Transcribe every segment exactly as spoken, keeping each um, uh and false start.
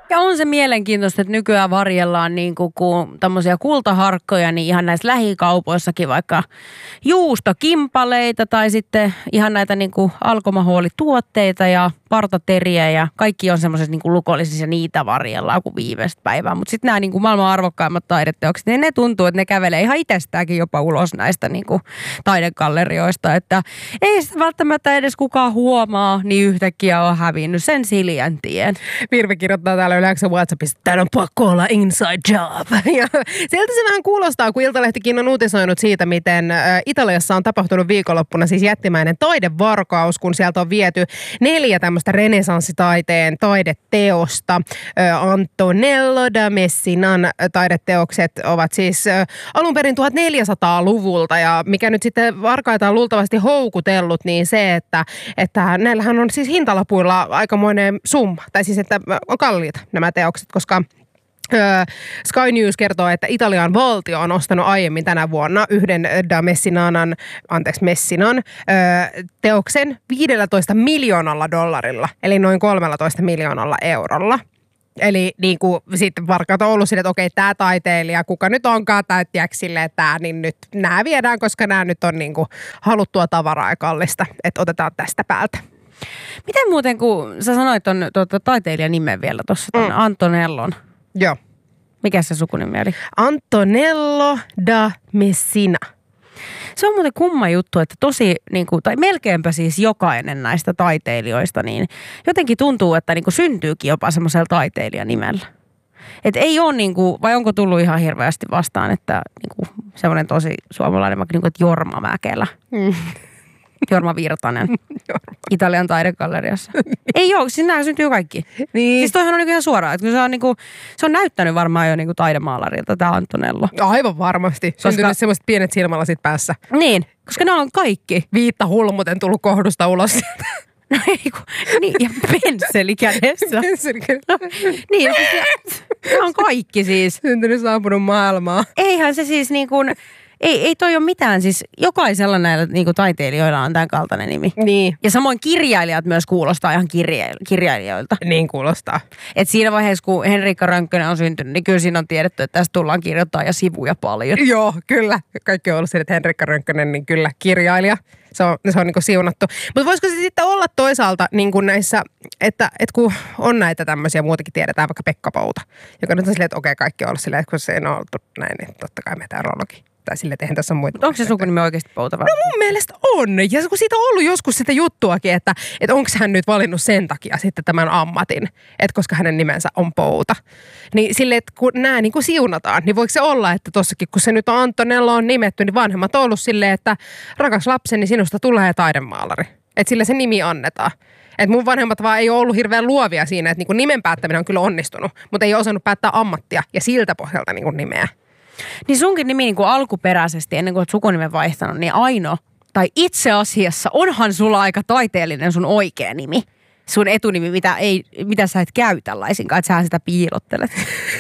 Ja on se mielenkiintoista, että nykyään varjellaan niin kuin, kun tämmöisiä kultaharkkoja, niin ihan näissä lähikaupoissakin vaikka juustokimpaleita tai sitten ihan näitä niin kuin alkomahuolituotteita ja partateriä ja kaikki on semmoisessa niin kuin lukollisissa ja niitä varjellaan kuin viimeistä päivää. Mutta sitten nämä niin kuin maailman arvokkaimmat taideteokset, niin ne tuntuu, että ne kävelee ihan itsestäänkin jopa ulos näistä niin kuin taidegallerioista. Että ei sitä välttämättä edes kukaan huomaa, niin yhtäkkiä on hävinnyt sen Siljän tien. Virvi kirjoittaa täällä yleensä WhatsAppissa, että täällä on pakko olla inside job. Ja sieltä se vähän kuulostaa, kun Iltalehtikin on uutisoinut siitä, miten Italiassa on tapahtunut viikonloppuna siis jättimäinen taidevarkaus, kun sieltä on viety neljä tämmöistä renesanssitaiteen taideteosta. Antonello da Messinan taideteokset ovat siis alun perin tuhatneljäsataaluvulta ja mikä nyt sitten varkaita on luultavasti houkutellut, niin se, että, että näillähän on siis hintalapuilla aikamoinen summa. Tai siis, että on kalliita nämä teokset, koska Sky News kertoo, että Italian valtio on ostanut aiemmin tänä vuonna yhden da Messinanan, anteeksi Messinan, teoksen viidellätoista miljoonalla dollarilla, eli noin kolmellatoista miljoonalla eurolla. Eli niin kuin sitten varkaat on ollut sille, että okei, tämä taiteilija, kuka nyt onkaan täyttiäksi silleen, että tämä, niin nyt nämä viedään, koska nämä nyt on niin kuin haluttua tavaraa ja kallista, että otetaan tästä päältä. Miten muuten, kun sä sanoit ton tuota, taiteilijan nimen vielä tuossa, mm. Antonellon. Joo. Mikä se sukunimi oli? Antonello da Messina. Se on muuten kumma juttu, että tosi, niin kuin, tai melkeinpä siis jokainen näistä taiteilijoista, niin jotenkin tuntuu, että niin kuin syntyykin jopa semmoisella taiteilijan nimellä. Että ei ole niin kuin, vai onko tullut ihan hirveästi vastaan, että niin kuin semmoinen tosi suomalainen, vaikka niin kuin, että Jorma Mäkelä. Mm. Jorma Virtanen. Jorma. Italian taidegalleriassa. Ei ole, siis nämä syntyy kaikki. Niin. Siis toihan on niin ihan suoraan, että se on, niin kuin, se on näyttänyt varmaan jo niin kuin taidemaalarilta, tämä Antonello. Aivan varmasti. Koska... Syntynyt semmoiset pienet silmälasit päässä. Niin, koska nämä on kaikki. Viitta hulmuten tullut kohdusta ulos. No ei kun, niin, ja pensseli kädessä. Pensseli kädessä. No, niin, siis nämä on kaikki siis. Syntynyt saapunut maailmaa. Eihän se siis niin kuin... Ei, ei toi ole mitään, siis jokaisella näillä niinku taiteilijoilla on tämän kaltainen nimi. Niin. Ja samoin kirjailijat myös kuulostaa ihan kirja- kirjailijoilta. Niin kuulostaa. Et siinä vaiheessa, kun Henrikka Rönkkönen on syntynyt, niin kyllä siinä on tiedetty, että tästä tullaan kirjoittaa ja sivuja paljon. Joo, kyllä. Kaikki on ollut siinä, että Henrikka Rönkkönen, niin kyllä kirjailija. Se on, se on niin kuin siunattu. Mutta voisiko se sitten olla toisaalta niin kuin näissä, että, että kun on näitä tämmöisiä, muutenkin tiedetään vaikka Pekka Pouta, joka nyt on silleen, että okei, kaikki on ollut silleen, että kun se on ollut näin, niin totta kai meteorologi. Tai sille, että eihän tässä on muita. Onko se sukunimi oikeasti Pouta vai? No mun mielestä on. Ja kun siitä on ollut joskus sitä juttuakin, että, että onko hän nyt valinnut sen takia sitten tämän ammatin, että koska hänen nimensä on Pouta. Niin sille, että kun nämä niin kuin siunataan, niin voiko se olla, että tossakin kun se nyt on Antonello on nimetty, niin vanhemmat on ollut silleen, että rakas lapseni, sinusta tulee taidemaalari. Että sille se nimi annetaan. Että mun vanhemmat vaan ei ole ollut hirveän luovia siinä, että niin kuin nimen päättäminen on kyllä onnistunut, mutta ei ole osannut päättää ammattia ja siltä pohjalta niin kuin nimeä. Niin sunkin nimi niin kuin alkuperäisesti, ennen kuin olet sukunimen vaihtanut, niin Aino, tai itse asiassa onhan sulla aika taiteellinen sun oikea nimi. Sun etunimi, mitä, ei, mitä sä et käytä laisinkaan, että sähän sitä piilottelet.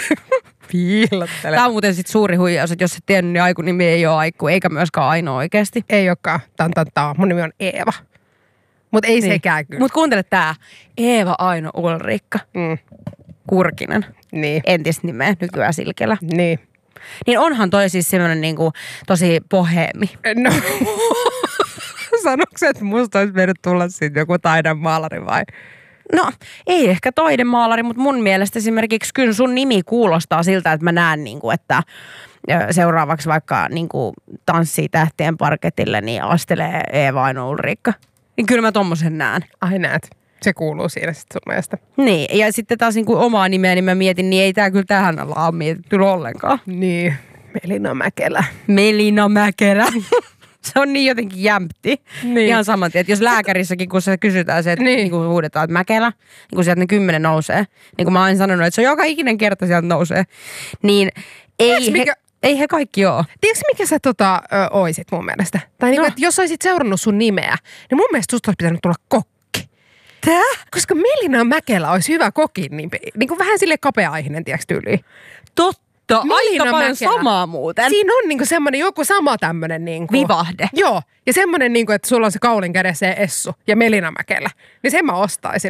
Piilottelet. Tämä on muuten sitten suuri huijaus, että jos et tiennyt, niin Aiku nimi ei ole Aikku, eikä myöskään Aino oikeasti. Ei olekaan. Tan, tan, tan. Mun nimi on Eeva. Mutta ei niin. Sekään kyllä. Mutta kuuntele tää. Eeva Aino Ulriikka. Mm. Kurkinen. Niin. Entistä nimeä, nykyään Silkelä. Niin. Niin onhan toi siis semmoinen niinku tosi boheemi. No, sanoksi, että musta olisi mennyt tulla siitä joku taidemaalari vai? No, ei ehkä taidemaalari, mutta mun mielestä esimerkiksi kyllä sun nimi kuulostaa siltä, että mä näen niinku, että seuraavaksi vaikka niinku tanssii tähtien parketille, niin astelee Eeva Aino Ulriikka. Niin kyllä mä tommosen näen. Ai näet. Se kuuluu siinä sitten sun mielestä. Niin, ja sitten taas niin kuin omaa nimeä, niin mä mietin, niin ei tää kyllä tähän alla ole mietitty ollenkaan. Niin, Melina Mäkelä. Melina Mäkelä. Se on niin jotenkin jämpti. Niin. Ihan saman tien, että jos lääkärissäkin, kun se kysytään se, että niin. Niin kuin huudetaan, että Mäkelä, niin kun sieltä ne kymmenen nousee, niin kuin mä oon sanonut, että se on joka ikinen kerta sieltä nousee, niin ei he, mikä... ei he kaikki oo. Tiedätkö, mikä sä tota, ö, oisit mun mielestä? Tai niin kuin, no. Että jos olisit seurannut sun nimeä, niin mun mielestä susta olisi pitänyt tulla kokki. Tää? Koska Melina Mäkelä olisi hyvä kokin, niin, niin kuin vähän silleen kapea-aihinen, tiedätkö tyyliin. Totta, Melina aika paljon Mäkelä. samaa muuten. Siinä on niin kuin semmoinen joku sama tämmöinen niin kuin... Vivahde. Joo, ja semmoinen niin kuin, että sulla on se kaulin kädessä ja essu ja Melina Mäkelä. Niin sen mä ostaisin.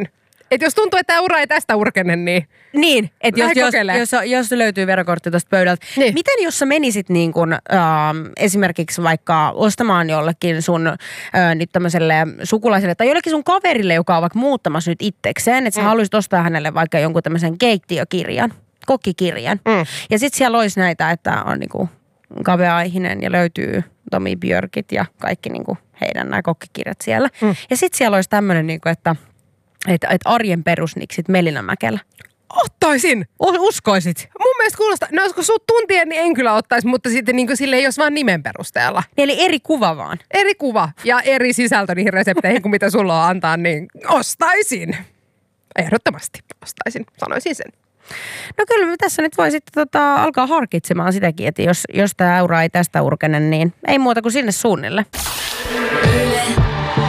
Et jos tuntuu, että tämä ura ei tästä urkene, niin... Niin, että jos, jos, jos, jos löytyy verokortti tuosta pöydältä. Niin. Miten jos sä menisit niin kun, äh, esimerkiksi vaikka ostamaan jollekin sun äh, nyt tämmöiselle sukulaiselle tai jollekin sun kaverille, joka on vaikka muuttamassa nyt itsekseen, että sä mm. haluaisit ostaa hänelle vaikka jonkun tämmöisen keittiökirjan, kokkikirjan. Mm. Ja sit siellä olisi näitä, että on niinku kaveaihinen ja löytyy Tomi Björkit ja kaikki niinku heidän nämä kokkikirjat siellä. Mm. Ja sit siellä olisi tämmöinen, niinku, että, että, että arjen perusniksit Melina Mäkelä. Ottaisin. Uskoisit? Mun mielestä kuulostaa, no kun sut tuntien, niin en kyllä ottaisi, mutta sitten niin sille ei olisi vaan nimen perusteella. Eli eri kuva vaan? Eri kuva ja eri sisältö niihin resepteihin kuin mitä sulla on antaa, niin ostaisin. Ehdottomasti ostaisin, sanoisin sen. No kyllä tässä nyt voi sitten tota, alkaa harkitsemaan sitäkin, että jos, jos tämä eura ei tästä urkene, niin ei muuta kuin sinne suunnille. Yle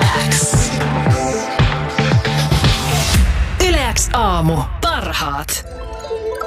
X. Yle X aamu. Parhaat.